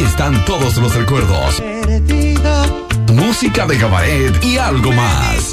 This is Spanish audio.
están todos los recuerdos, música de cabaret y algo más.